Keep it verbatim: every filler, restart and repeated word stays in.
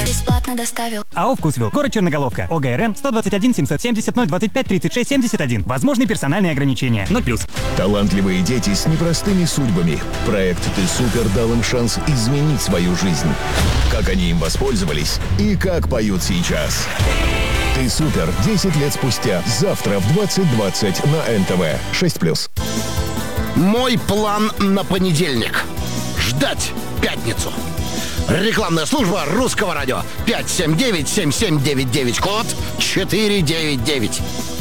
бесплатно доставил. АО «Вкусвилл». Город Черноголовка. ОГРН сто двадцать один семьсот семьдесят ноль двадцать пять тридцать шесть семьдесят один. Возможны персональные ограничения. ноль плюс. Талантливые дети с непростыми судьбами. Проект «Ты супер» дал им шанс изменить свою жизнь. Как они им воспользовались и как поют сейчас. «Ты супер» десять лет спустя. Завтра в двадцать двадцать на эн тэ вэ. шесть плюс. Мой план на понедельник. Ждать пятницу. Рекламная служба Русского радио. пять семь девять семь семь девять девять. Код четыре девять девять.